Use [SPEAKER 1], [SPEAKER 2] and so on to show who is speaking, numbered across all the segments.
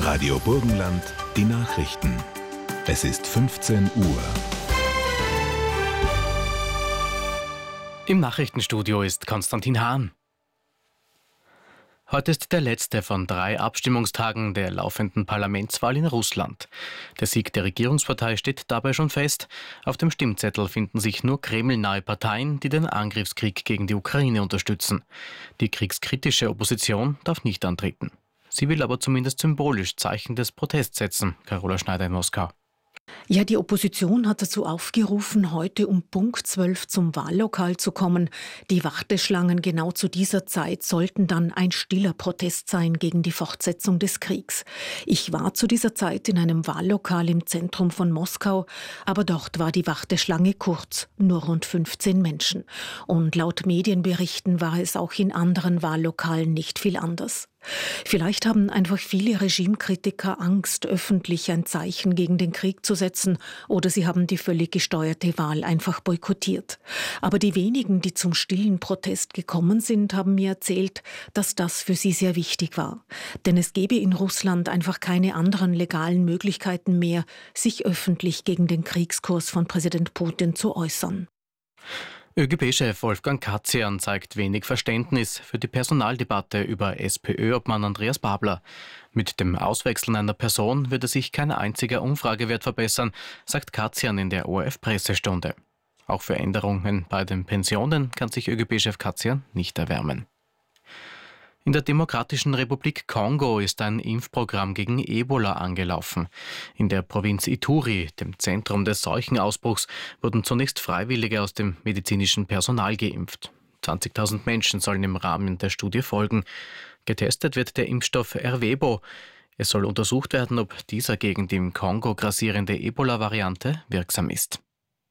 [SPEAKER 1] Radio Burgenland, die Nachrichten. Es ist 15 Uhr.
[SPEAKER 2] Im Nachrichtenstudio ist Konstantin Hahn. Heute ist der letzte von 3 Abstimmungstagen der laufenden Parlamentswahl in Russland. Der Sieg der Regierungspartei steht dabei schon fest. Auf dem Stimmzettel finden sich nur kremlnahe Parteien, die den Angriffskrieg gegen die Ukraine unterstützen. Die kriegskritische Opposition darf nicht antreten. Sie will aber zumindest symbolisch Zeichen des Protests setzen. Carola Schneider in Moskau.
[SPEAKER 3] Ja, die Opposition hat dazu aufgerufen, heute um Punkt 12 zum Wahllokal zu kommen. Die Warteschlangen genau zu dieser Zeit sollten dann ein stiller Protest sein gegen die Fortsetzung des Kriegs. Ich war zu dieser Zeit in einem Wahllokal im Zentrum von Moskau, aber dort war die Warteschlange kurz, nur rund 15 Menschen. Und laut Medienberichten war es auch in anderen Wahllokalen nicht viel anders. Vielleicht haben einfach viele Regimekritiker Angst, öffentlich ein Zeichen gegen den Krieg zu setzen, oder sie haben die völlig gesteuerte Wahl einfach boykottiert. Aber die wenigen, die zum stillen Protest gekommen sind, haben mir erzählt, dass das für sie sehr wichtig war. Denn es gäbe in Russland einfach keine anderen legalen Möglichkeiten mehr, sich öffentlich gegen den Kriegskurs von Präsident Putin zu äußern.
[SPEAKER 2] ÖGB-Chef Wolfgang Katzian zeigt wenig Verständnis für die Personaldebatte über SPÖ-Obmann Andreas Babler. Mit dem Auswechseln einer Person würde sich kein einziger Umfragewert verbessern, sagt Katzian in der ORF-Pressestunde. Auch für Änderungen bei den Pensionen kann sich ÖGB-Chef Katzian nicht erwärmen. In der Demokratischen Republik Kongo ist ein Impfprogramm gegen Ebola angelaufen. In der Provinz Ituri, dem Zentrum des Seuchenausbruchs, wurden zunächst Freiwillige aus dem medizinischen Personal geimpft. 20.000 Menschen sollen im Rahmen der Studie folgen. Getestet wird der Impfstoff Ervebo. Es soll untersucht werden, ob dieser gegen die im Kongo grassierende Ebola-Variante wirksam ist.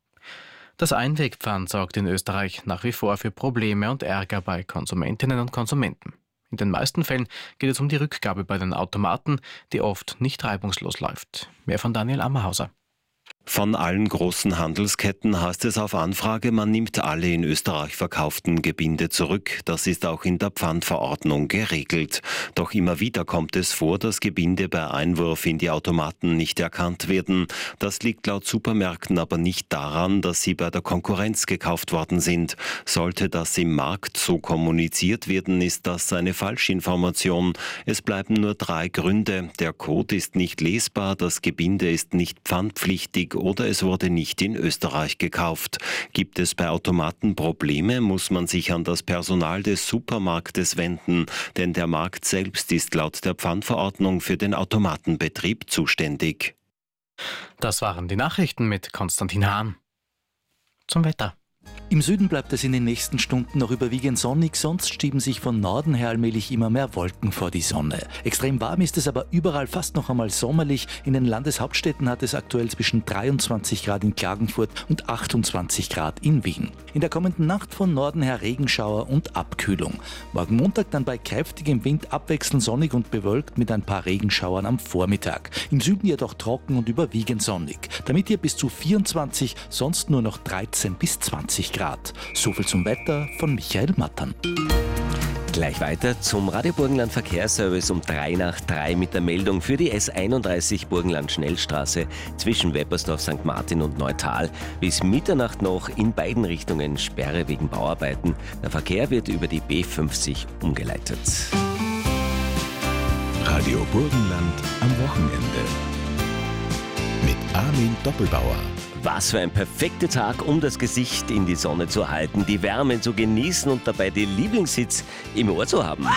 [SPEAKER 2] Das Einwegpfand sorgt in Österreich nach wie vor für Probleme und Ärger bei Konsumentinnen und Konsumenten. In den meisten Fällen geht es um die Rückgabe bei den Automaten, die oft nicht reibungslos läuft. Mehr von Daniel Ammerhauser.
[SPEAKER 4] Von allen großen Handelsketten heißt es auf Anfrage, man nimmt alle in Österreich verkauften Gebinde zurück. Das ist auch in der Pfandverordnung geregelt. Doch immer wieder kommt es vor, dass Gebinde bei Einwurf in die Automaten nicht erkannt werden. Das liegt laut Supermärkten aber nicht daran, dass sie bei der Konkurrenz gekauft worden sind. Sollte das im Markt so kommuniziert werden, ist das eine Falschinformation. Es bleiben nur 3 Gründe. Der Code ist nicht lesbar, das Gebinde ist nicht pfandpflichtig oder es wurde nicht in Österreich gekauft. Gibt es bei Automaten Probleme, muss man sich an das Personal des Supermarktes wenden, denn der Markt selbst ist laut der Pfandverordnung für den Automatenbetrieb zuständig.
[SPEAKER 2] Das waren die Nachrichten mit Konstantin Hahn. Zum Wetter.
[SPEAKER 5] Im Süden bleibt es in den nächsten Stunden noch überwiegend sonnig, sonst schieben sich von Norden her allmählich immer mehr Wolken vor die Sonne. Extrem warm ist es aber überall fast noch einmal sommerlich. In den Landeshauptstädten hat es aktuell zwischen 23 Grad in Klagenfurt und 28 Grad in Wien. In der kommenden Nacht von Norden her Regenschauer und Abkühlung. Morgen Montag dann bei kräftigem Wind abwechselnd sonnig und bewölkt mit ein paar Regenschauern am Vormittag. Im Süden jedoch trocken und überwiegend sonnig. Damit hier bis zu 24, sonst nur noch 13 bis 20 Grad. So viel zum Wetter von Michael Mattern.
[SPEAKER 6] Gleich weiter zum Radio Burgenland Verkehrsservice um 2:03 mit der Meldung für die S31 Burgenland Schnellstraße zwischen Weppersdorf, St. Martin und Neutal. Bis Mitternacht noch in beiden Richtungen Sperre wegen Bauarbeiten. Der Verkehr wird über die B50 umgeleitet.
[SPEAKER 1] Radio Burgenland am Wochenende. Mit Armin Doppelbauer.
[SPEAKER 6] Was für ein perfekter Tag, um das Gesicht in die Sonne zu halten, die Wärme zu genießen und dabei die Lieblingshits im Ohr zu haben.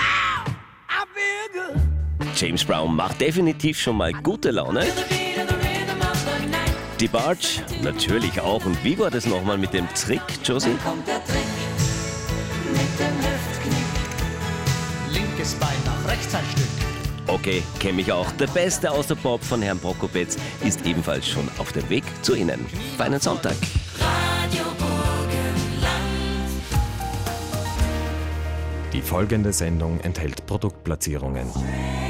[SPEAKER 6] James Brown macht definitiv schon mal gute Laune. Die Barge natürlich auch. Und wie war das nochmal mit dem Trick, Josie?
[SPEAKER 7] Dann kommt der Trick mit dem Hüftknick. Linkes Bein nach rechts ein Stück.
[SPEAKER 6] Okay, kenne mich auch. Der Beste aus der Pop von Herrn Prokopetz ist ebenfalls schon auf dem Weg zu Ihnen. Feinen Sonntag.
[SPEAKER 7] Radio Burgenland.
[SPEAKER 8] Die folgende Sendung enthält Produktplatzierungen.